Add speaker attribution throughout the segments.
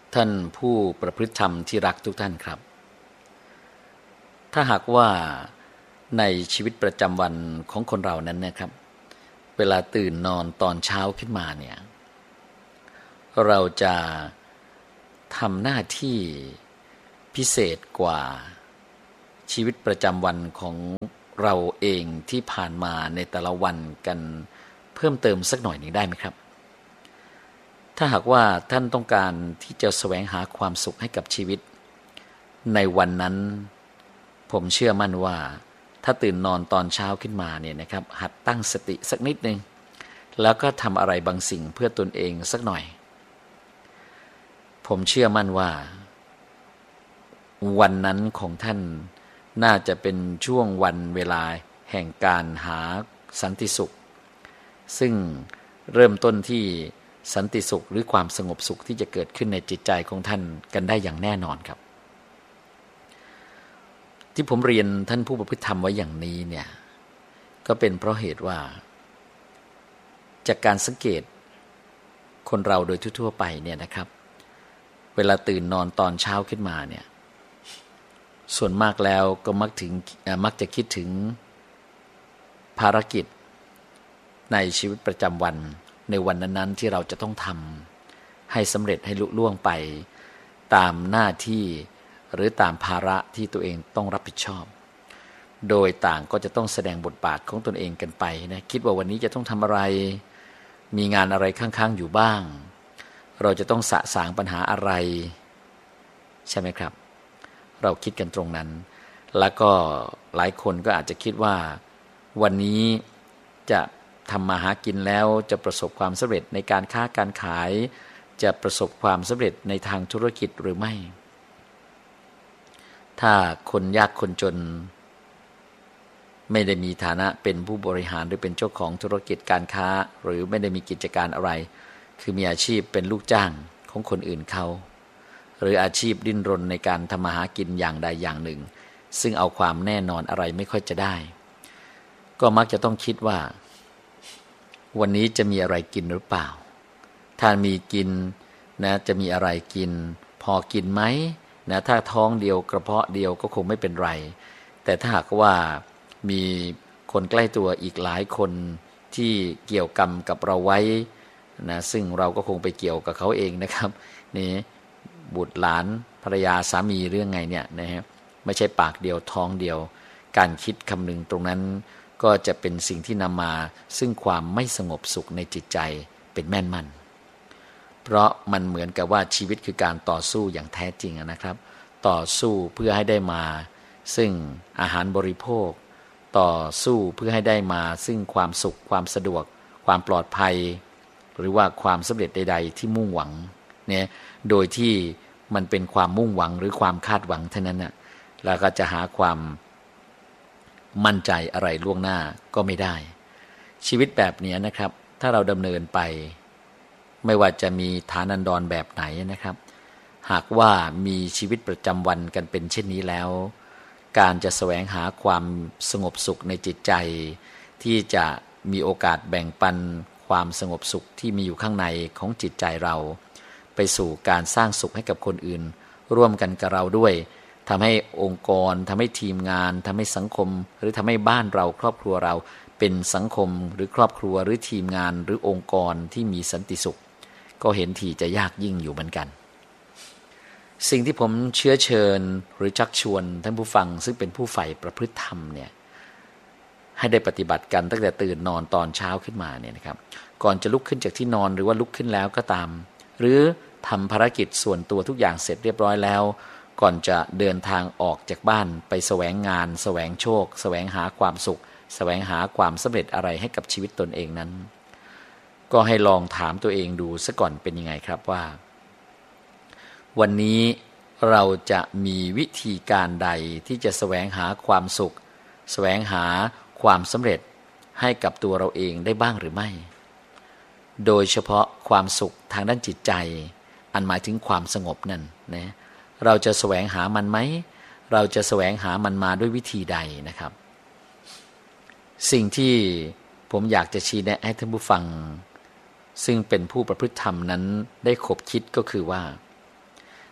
Speaker 1: ท่านผู้ประพฤติธรรมที่รักทุกท่านครับถ้าหากว่าในชีวิตประจำวันของคนเรานั้นนะครับเวลาตื่นนอนตอนเช้าขึ้นมาเนี่ยเราจะทำหน้าที่พิเศษกว่าชีวิตประจำวันของเราเองที่ผ่านมาในแต่ละวันกันเพิ่มเติมสักหน่อยหนึ่งได้ไหมครับถ้าหากว่าท่านต้องการที่จะแสวงหาความสุขให้กับชีวิตในวันนั้นผมเชื่อมั่นว่าถ้าตื่นนอนตอนเช้าขึ้นมาเนี่ยนะครับหัดตั้งสติสักนิดนึงแล้วก็ทำอะไรบางสิ่งเพื่อตนเองสักหน่อยผมเชื่อมั่นว่าวันนั้นของท่านน่าจะเป็นช่วงวันเวลาแห่งการหาสันติสุขซึ่งเริ่มต้นที่สันติสุขหรือความสงบสุขที่จะเกิดขึ้นในจิตใจของท่านกันได้อย่างแน่นอนครับที่ผมเรียนท่านผู้ประพฤติธรรมไว้อย่างนี้เนี่ยก็เป็นเพราะเหตุว่าจากการสังเกตคนเราโดยทั่วๆไปเนี่ยนะครับเวลาตื่นนอนตอนเช้าขึ้นมาเนี่ยส่วนมากแล้วก็มักจะคิดถึงภารกิจในชีวิตประจำวันในวันนั้นๆที่เราจะต้องทำให้สำเร็จให้ลุล่วงไปตามหน้าที่หรือตามภาระที่ตัวเองต้องรับผิดชอบโดยต่างก็จะต้องแสดงบทบาทของตนเองกันไปนะคิดว่าวันนี้จะต้องทำอะไรมีงานอะไรค้างๆอยู่บ้างเราจะต้องสะสางปัญหาอะไรใช่ไหมครับเราคิดกันตรงนั้นแล้วก็หลายคนก็อาจจะคิดว่าวันนี้จะทำมาหากินแล้วจะประสบความสำเร็จในการค้าการขายจะประสบความสำเร็จในทางธุรกิจหรือไม่ถ้าคนยากคนจนไม่ได้มีฐานะเป็นผู้บริหารหรือเป็นเจ้าของธุรกิจการค้าหรือไม่ได้มีกิจการอะไรคือมีอาชีพเป็นลูกจ้างของคนอื่นเขาหรืออาชีพดิ้นรนในการทำมาหากินอย่างใดอย่างหนึ่งซึ่งเอาความแน่นอนอะไรไม่ค่อยจะได้ก็มักจะต้องคิดว่าวันนี้จะมีอะไรกินหรือเปล่าถ้ามีกินนะจะมีอะไรกินพอกินไหมนะถ้าท้องเดียวกระเพาะเดียวก็คงไม่เป็นไรแต่ถ้าหากว่ามีคนใกล้ตัวอีกหลายคนที่เกี่ยวกรรมกับเราไว้นะซึ่งเราก็คงไปเกี่ยวกับเขาเองนะครับนี่บุตรหลานภรรยาสามีเรื่องไงเนี่ยนะฮะไม่ใช่ปากเดียวท้องเดียวการคิดคำนึงตรงนั้นก็จะเป็นสิ่งที่นำมาซึ่งความไม่สงบสุขในจิตใจเป็นแม่นมั่นเพราะมันเหมือนกับว่าชีวิตคือการต่อสู้อย่างแท้จริงนะครับต่อสู้เพื่อให้ได้มาซึ่งอาหารบริโภคต่อสู้เพื่อให้ได้มาซึ่งความสุขความสะดวกความปลอดภัยหรือว่าความสำเร็จใดๆที่มุ่งหวังเนี่ยโดยที่มันเป็นความมุ่งหวังหรือความคาดหวังเท่านั้นน่ะแล้วก็จะหาความมั่นใจอะไรล่วงหน้าก็ไม่ได้ชีวิตแบบนี้นะครับถ้าเราดำเนินไปไม่ว่าจะมีฐานันดรแบบไหนนะครับหากว่ามีชีวิตประจำวันกันเป็นเช่นนี้แล้วการจะแสวงหาความสงบสุขในจิตใจที่จะมีโอกาสแบ่งปันความสงบสุขที่มีอยู่ข้างในของจิตใจเราไปสู่การสร้างสุขให้กับคนอื่นร่วมกันกับเราด้วยทำให้องค์กรทำให้ทีมงานทำให้สังคมหรือทำให้บ้านเราครอบครัวเราเป็นสังคมหรือครอบครัวหรือทีมงานหรือองค์กรที่มีสันติสุขก็เห็นทีจะยากยิ่งอยู่เหมือนกันสิ่งที่ผมเชื้อเชิญหรือชักชวนท่านผู้ฟังซึ่งเป็นผู้ใฝ่ประพฤติธรรมเนี่ยให้ได้ปฏิบัติกันตั้งแต่ตื่นนอนตอนเช้าขึ้นมาเนี่ยนะครับก่อนจะลุกขึ้นจากที่นอนหรือว่าลุกขึ้นแล้วก็ตามหรือทำภารกิจส่วนตัวทุกอย่างเสร็จเรียบร้อยแล้วก่อนจะเดินทางออกจากบ้านไปแสวงงานแสวงโชคแสวงหาความสุขแสวงหาความสำเร็จอะไรให้กับชีวิตตนเองนั้นก็ให้ลองถามตัวเองดูซะก่อนเป็นยังไงครับว่าวันนี้เราจะมีวิธีการใดที่จะแสวงหาความสุขแสวงหาความสำเร็จให้กับตัวเราเองได้บ้างหรือไม่โดยเฉพาะความสุขทางด้านจิตใจอันหมายถึงความสงบนั่นนะเราจะแสวงหามันไหมเราจะแสวงหามันมาด้วยวิธีใดนะครับสิ่งที่ผมอยากจะชี้แนะให้ท่านผู้ฟังซึ่งเป็นผู้ประพฤติธรรมนั้นได้คบคิดก็คือว่า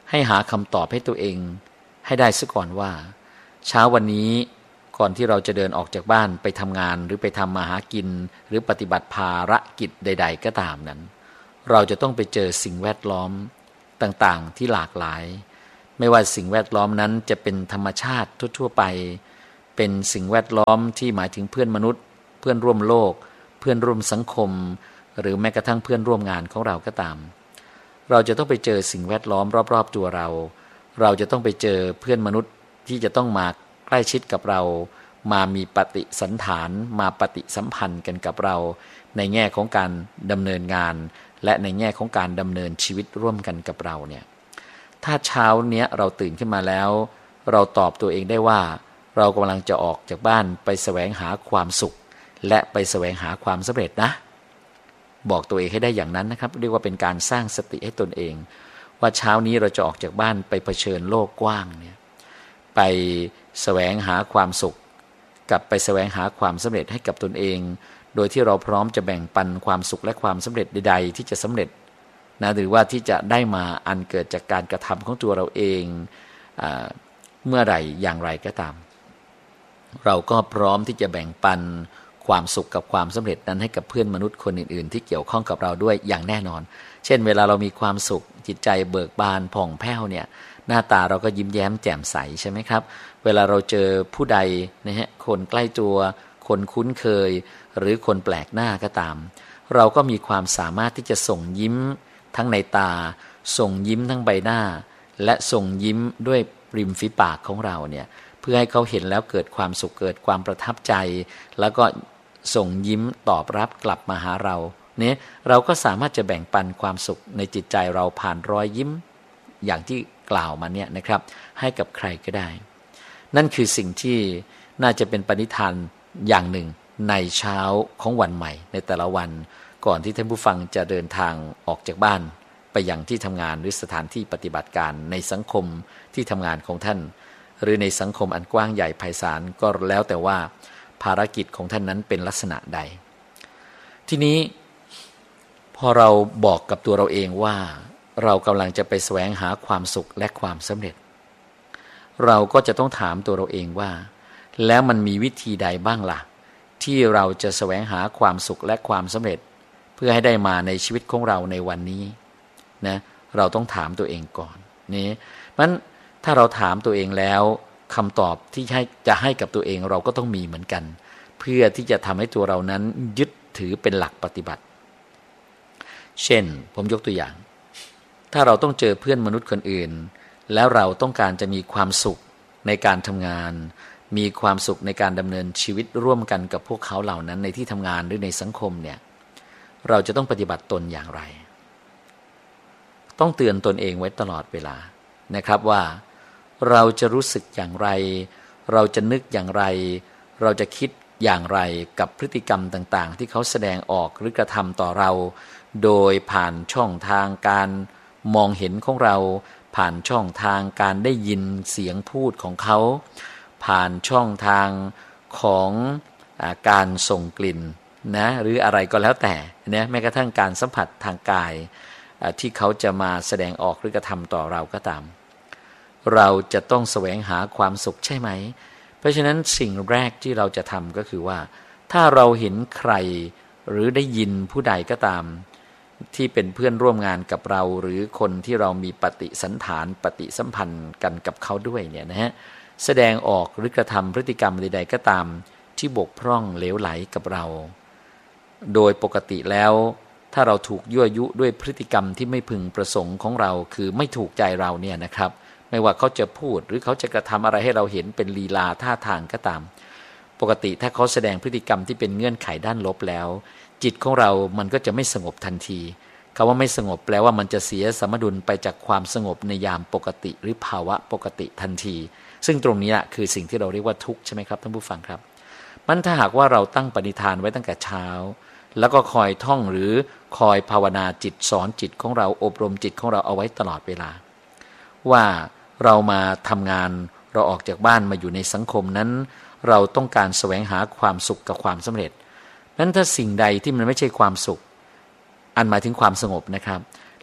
Speaker 1: ให้หาคำตอบให้ตัวเองให้ได้ซะก่อนว่าเช้าวันนี้ก่อนที่เราจะเดินออกจากบ้านไปทำงานหรือไปทำมาหากินหรือปฏิบัติภารกิจใดๆก็ตามนั้นเราจะต้องไปเจอสิ่งแวดล้อมต่างๆที่หลากหลายไม่ว่าสิ่งแวดล้อมนั้นจะเป็นธรรมชาติทั่วๆไปเป็นสิ่งแวดล้อมที่หมายถึงเพื่อนมนุษย์เพื่อนร่วมโลกเพื่อนร่วมสังคมหรือแม้กระทั่งเพื่อนร่วมงานของเราก็ตามเราจะต้องไปเจอสิ่งแวดล้อมรอบๆตัวเราจะต้องไปเจอเพื่อนมนุษย์ที่จะต้องมาใกล้ชิดกับเรามามีปฏิสันถานมาปฏิสัมพันธ์กันกับเราในแง่ของการดำเนินงานและในแง่ของการดำเนินชีวิตร่วมกันกับเราเนี่ยถ้าเช้าเนี้ยเราตื่นขึ้นมาแล้วเราตอบตัวเองได้ว่าเรากำลังจะออกจากบ้านไปแสวงหาความสุขและไปแสวงหาความสำเร็จนะบอกตัวเองให้ได้อย่างนั้นนะครับเรียกว่าเป็นการสร้างสติให้ตนเองว่าเช้านี้เราจะออกจากบ้านไปเผชิญโลกกว้างเนี่ยไปแสวงหาความสุขกับไปแสวงหาความสำเร็จให้กับตนเองโดยที่เราพร้อมจะแบ่งปันความสุขและความสำเร็จใดๆที่จะสำเร็จนะหรือว่าที่จะได้มาอันเกิดจากการกระทำของตัวเราเองเมื่อไหร่อย่างไรก็ตามเราก็พร้อมที่จะแบ่งปันความสุขกับความสำเร็จนั้นให้กับเพื่อนมนุษย์คนอื่นๆที่เกี่ยวข้องกับเราด้วยอย่างแน่นอนเช่นเวลาเรามีความสุขจิตใจเบิกบานผ่องแผ้วเนี่ยหน้าตาเราก็ยิ้มแย้มแจ่มใสใช่ไหมครับเวลาเราเจอผู้ใดนะฮะคนใกล้ตัวคนคุ้นเคยหรือคนแปลกหน้าก็ตามเราก็มีความสามารถที่จะส่งยิ้มทั้งในตาส่งยิ้มทั้งใบหน้าและส่งยิ้มด้วยริมฝีปากของเราเนี่ยเพื่อให้เขาเห็นแล้วเกิดความสุขเกิดความประทับใจแล้วก็ส่งยิ้มตอบรับกลับมาหาเราเนี่ยเราก็สามารถจะแบ่งปันความสุขในจิตใจเราผ่านรอยยิ้มอย่างที่กล่าวมาเนี่ยนะครับให้กับใครก็ได้นั่นคือสิ่งที่น่าจะเป็นปณิธานอย่างหนึ่งในเช้าของวันใหม่ในแต่ละวันก่อนที่ท่านผู้ฟังจะเดินทางออกจากบ้านไปยังที่ทำงานหรือสถานที่ปฏิบัติการในสังคมที่ทำงานของท่านหรือในสังคมอันกว้างใหญ่ไพศาลก็แล้วแต่ว่าภารกิจของท่านนั้นเป็นลักษณะใดทีนี้พอเราบอกกับตัวเราเองว่าเรากำลังจะไปแสวงหาความสุขและความสำเร็จเราก็จะต้องถามตัวเราเองว่าแล้วมันมีวิธีใดบ้างล่ะที่เราจะแสวงหาความสุขและความสำเร็จเพื่อให้ได้มาในชีวิตของเราในวันนี้นะเราต้องถามตัวเองก่อนนี่มันถ้าเราถามตัวเองแล้วคำตอบที่จะให้กับตัวเองเราก็ต้องมีเหมือนกันเพื่อที่จะทำให้ตัวเรานั้นยึดถือเป็นหลักปฏิบัติเช่นผมยกตัวอย่างถ้าเราต้องเจอเพื่อนมนุษย์คนอื่นแล้วเราต้องการจะมีความสุขในการทำงานมีความสุขในการดำเนินชีวิตร่วมกันกับพวกเขาเหล่านั้นในที่ทำงานหรือในสังคมเนี่ยเราจะต้องปฏิบัติตนอย่างไรต้องเตือนตนเองไว้ตลอดเวลานะครับว่าเราจะรู้สึกอย่างไรเราจะนึกอย่างไรเราจะคิดอย่างไรกับพฤติกรรมต่างๆที่เขาแสดงออกหรือกระทำต่อเราโดยผ่านช่องทางการมองเห็นของเราผ่านช่องทางการได้ยินเสียงพูดของเขาผ่านช่องทางของการส่งกลิ่นนะหรืออะไรก็แล้วแต่เนี่ยแม้กระทั่งการสัมผัสทางกายที่เขาจะมาแสดงออกหรือกระทำต่อเราก็ตามเราจะต้องแสวงหาความสุขใช่ไหมเพราะฉะนั้นสิ่งแรกที่เราจะทำก็คือว่าถ้าเราเห็นใครหรือได้ยินผู้ใดก็ตามที่เป็นเพื่อนร่วมงานกับเราหรือคนที่เรามีปฏิสันถานปฏิสัมพันธ์กันกับเขาด้วยเนี่ยนะฮะแสดงออกหรือกระทำพฤติกรรมใดๆก็ตามที่บกพร่องเหลวไหลกับเราโดยปกติแล้วถ้าเราถูกยั่วยุด้วยพฤติกรรมที่ไม่พึงประสงค์ของเราคือไม่ถูกใจเราเนี่ยนะครับไม่ว่าเขาจะพูดหรือเขาจะกระทำอะไรให้เราเห็นเป็นลีลาท่าทางก็ตามปกติถ้าเขาแสดงพฤติกรรมที่เป็นเงื่อนไขด้านลบแล้วจิตของเรามันก็จะไม่สงบทันทีคำว่าไม่สงบแปลว่ามันจะเสียสมดุลไปจากความสงบในยามปกติหรือภาวะปกติทันทีซึ่งตรงนี้คือสิ่งที่เราเรียกว่าทุกข์ใช่ไหมครับท่านผู้ฟังครับมันถ้าหากว่าเราตั้งปณิธานไว้ตั้งแต่เช้าแล้วก็คอยท่องหรือคอยภาวนาจิตสอนจิตของเราอบรมจิตของเราเอาไว้ตลอดเวลาว่าเรามาทำงานเราออกจากบ้านมาอยู่ในสังคมนั้นเราต้องการแสวงหาความสุขกับความสำเร็จนั้นถ้าสิ่งใดที่มันไม่ใช่ความสุขอันหมายถึงความสงบนะครับ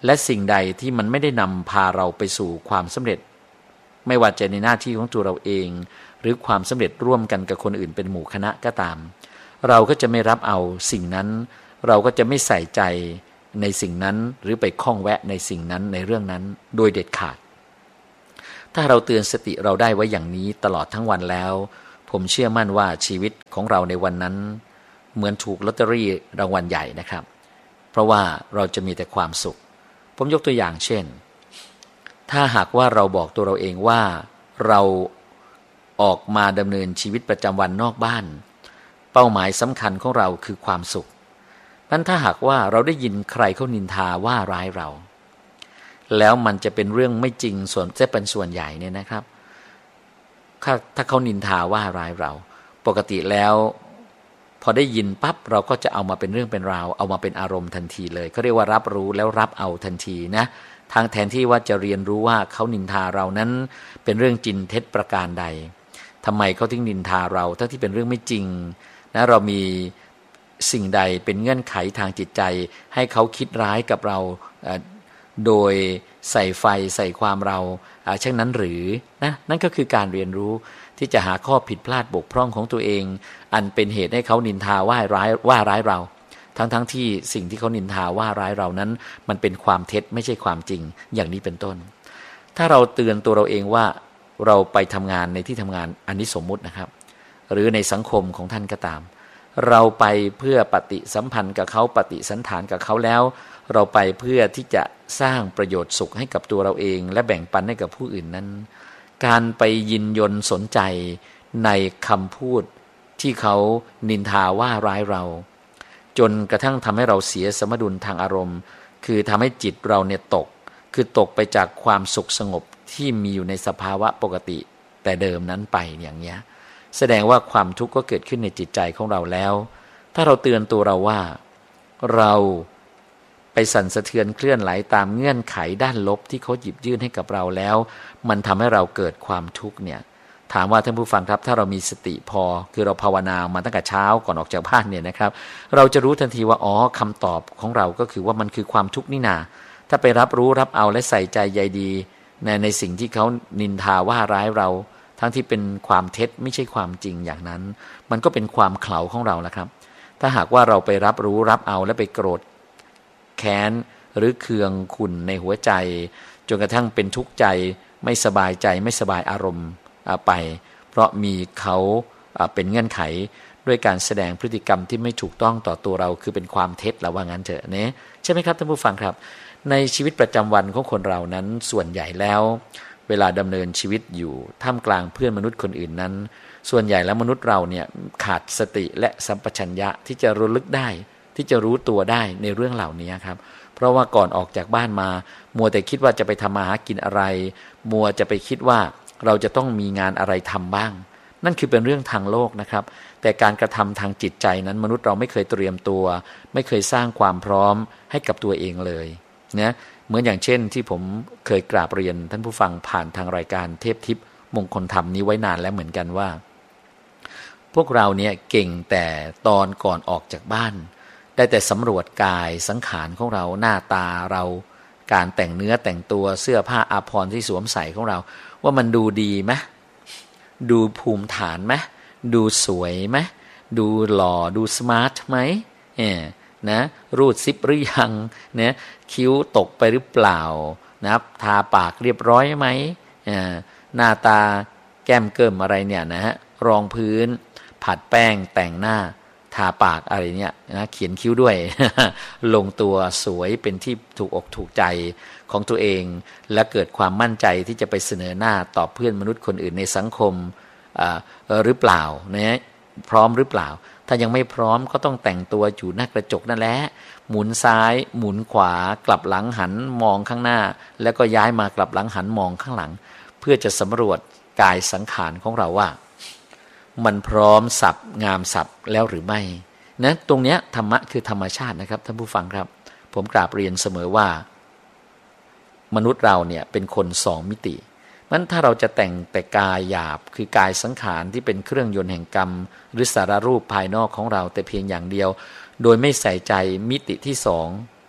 Speaker 1: และสิ่งใดที่มันไม่ได้นำพาเราไปสู่ความสำเร็จไม่ว่าจะในหน้าที่ของตัวเราเองหรือความสำเร็จร่วมกันกับคนอื่นเป็นหมู่คณะก็ตามเราก็จะไม่รับเอาสิ่งนั้นเราก็จะไม่ใส่ใจในสิ่งนั้นหรือไปข้องแวะในสิ่งนั้นในเรื่องนั้นโดยเด็ดขาดถ้าเราเตือนสติเราได้ไว้อย่างนี้ตลอดทั้งวันแล้วผมเชื่อมั่นว่าชีวิตของเราในวันนั้นเหมือนถูกลอตเตอรี่รางวัลใหญ่นะครับเพราะว่าเราจะมีแต่ความสุขผมยกตัวอย่างเช่นถ้าหากว่าเราบอกตัวเราเองว่าเราออกมาดำเนินชีวิตประจำวันนอกบ้านเป้าหมายสำคัญของเราคือความสุขนั้นถ้าหากว่าเราได้ยินใครเขานินทาว่าร้ายเราแล้วมันจะเป็นเรื่องไม่จริงจะเป็นส่วนใหญ่เนี่ยนะครับถ้าเขานินทาว่าร้ายเราปกติแล้วพอได้ยินปั๊บเราก็จะเอามาเป็นเรื่องเป็นราวเอามาเป็นอารมณ์ทันทีเลยเขาเรียกว่ารับรู้แล้วรับเอาทันทีนะทางแทนที่ว่าจะเรียนรู้ว่าเขานินทาเรานั้นเป็นเรื่องจริงเท็จประการใดทำไมเขาถึงนินทาเราทั้งที่เป็นเรื่องไม่จริงนะเรามีสิ่งใดเป็นเงื่อนไขทางจิตใจให้เขาคิดร้ายกับเราโดยใส่ไฟใส่ความเราเช่นนั้นหรือนะนั่นก็คือการเรียนรู้ที่จะหาข้อผิดพลาดบกพร่องของตัวเองอันเป็นเหตุให้เขานินทาว่าร้ายเราทั้งที่สิ่งที่เขานินทาว่าร้ายเรานั้นมันเป็นความเท็จไม่ใช่ความจริงอย่างนี้เป็นต้นถ้าเราเตือนตัวเราเองว่าเราไปทำงานในที่ทำงานอันนี้สมมุตินะครับหรือในสังคมของท่านก็ตามเราไปเพื่อปฏิสัมพันธ์กับเขาปฏิสันถานกับเขาแล้วเราไปเพื่อที่จะสร้างประโยชน์สุขให้กับตัวเราเองและแบ่งปันให้กับผู้อื่นนั้นการไปยินยนสนใจในคำพูดที่เขานินทาว่าร้ายเราจนกระทั่งทำให้เราเสียสมดุลทางอารมณ์คือทำให้จิตเราเนี่ยตกไปจากความสุขสงบที่มีอยู่ในสภาวะปกติแต่เดิมนั้นไปอย่างเงี้ยแสดงว่าความทุกข์ก็เกิดขึ้นในจิตใจของเราแล้วถ้าเราเตือนตัวเราว่าเราไปสั่นสะเทือนเคลื่อนไหลตามเงื่อนไขด้านลบที่เขาหยิบยื่นให้กับเราแล้วมันทำให้เราเกิดความทุกข์เนี่ยถามว่าท่านผู้ฟังครับถ้าเรามีสติพอคือเราภาวนามาตั้งแต่เช้าก่อนออกจากบ้านเนี่ยนะครับเราจะรู้ทันทีว่าคำตอบของเราก็คือว่ามันคือความทุกข์นี่นาถ้าไปรับรู้รับเอาและใส่ใจใยดีในสิ่งที่เขานินทาว่าร้ายเราทั้งที่เป็นความเท็จไม่ใช่ความจริงอย่างนั้นมันก็เป็นความเขลาของเราแล้วครับถ้าหากว่าเราไปรับรู้รับเอาและไปโกรธแค้นหรือเคืองขุ่นในหัวใจจนกระทั่งเป็นทุกข์ใจไม่สบายใจไม่สบายอารมณ์ไปเพราะมีเขาเป็นเงื่อนไขด้วยการแสดงพฤติกรรมที่ไม่ถูกต้องต่อตัวเราคือเป็นความเท็จแล้วว่างั้นเถอะเนี่ยใช่ไหมครับท่านผู้ฟังครับในชีวิตประจำวันของคนเรานั้นส่วนใหญ่แล้วเวลาดำเนินชีวิตอยู่ท่ามกลางเพื่อนมนุษย์คนอื่นนั้นส่วนใหญ่แล้วมนุษย์เราเนี่ยขาดสติและสัมปชัญญะที่จะระลึกได้ที่จะรู้ตัวได้ในเรื่องเหล่านี้ครับเพราะว่าก่อนออกจากบ้านมามัวแต่คิดว่าจะไปทำมาหากินอะไรมัวจะไปคิดว่าเราจะต้องมีงานอะไรทำบ้างนั่นคือเป็นเรื่องทางโลกนะครับแต่การกระทำทางจิตใจนั้นมนุษย์เราไม่เคยเตรียมตัวไม่เคยสร้างความพร้อมให้กับตัวเองเลยนะเหมือนอย่างเช่นที่ผมเคยกราบเรียนท่านผู้ฟังผ่านทางรายการเทพทิพย์มงคลธรรมนี้ไว้นานแล้วเหมือนกันว่าพวกเราเนี่ยเก่งแต่ตอนก่อนออกจากบ้านได้แต่สำรวจกายสังขารของเราหน้าตาเราการแต่งเนื้อแต่งตัวเสื้อผ้าอาภรณ์ที่สวมใส่ของเราว่ามันดูดีไหมดูภูมิฐานไหมดูสวยไหมดูหล่อดูสมาร์ทไหมนะรูดซิปหรือยังเนี่ยคิ้วตกไปหรือเปล่านะครับทาปากเรียบร้อยไหมหน้าตาแก้มเกิมอะไรเนี่ยนะฮะรองพื้นผัดแป้งแต่งหน้าทาปากอะไรเนี่ยนะเขียนคิ้วด้วย ลงตัวสวยเป็นที่ถูกอกถูกใจของตัวเองและเกิดความมั่นใจที่จะไปเสนอหน้าต่อเพื่อนมนุษย์คนอื่นในสังคมหรือเปล่านะพร้อมหรือเปล่าถ้ายังไม่พร้อมก็ต้องแต่งตัวอยู่หน้ากระจกนั่นแหละหมุนซ้ายหมุนขวากลับหลังหันมองข้างหน้าแล้วก็ย้ายมากลับหลังหันมองข้างหลังเพื่อจะสำรวจกายสังขารของเราว่ามันพร้อมสับงามสับแล้วหรือไม่นะตรงเนี้ยธรรมะคือธรรมชาตินะครับท่านผู้ฟังครับผมกราบเรียนเสมอว่ามนุษย์เราเนี่ยเป็นคนสองมิตินั้นถ้าเราจะแต่งแต่กายหยาบคือกายสังขารที่เป็นเครื่องยนต์แห่งกรรมหรือสารรูปภายนอกของเราแต่เพียงอย่างเดียวโดยไม่ใส่ใจมิติที่สองก็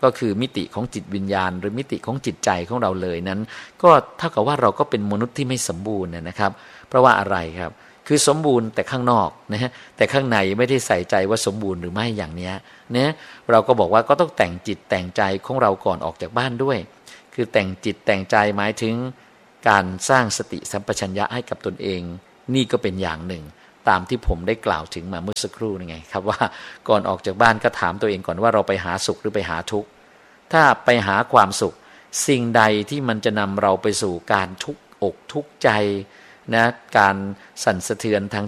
Speaker 1: ก็คือมิติของจิตวิญญาณหรือมิติของจิตใจของเราเลยนั้นก็เท่ากับว่าเราก็เป็นมนุษย์ที่ไม่สมบูรณ์นะครับเพราะว่าอะไรครับคือสมบูรณ์แต่ข้างนอกนะฮะแต่ข้างในไม่ได้ใส่ใจว่าสมบูรณ์หรือไม่อย่างเนี้ยนะเราก็บอกว่าก็ต้องแต่งจิตแต่งใจของเราก่อนออกจากบ้านด้วยคือแต่งจิตแต่งใจหมายถึงการสร้างสติสัมปชัญญะให้กับตนเองนี่ก็เป็นอย่างหนึ่งตามที่ผมได้กล่าวถึงมาเมื่อสักครู่นี่ไงครับว่าก่อนออกจากบ้านก็ถามตัวเองก่อนว่าเราไปหาสุขหรือไปหาทุกข์ถ้าไปหาความสุขสิ่งใดที่มันจะนำเราไปสู่การทุกข์อกทุกข์ใจนะการสั่นสะเทือนทาง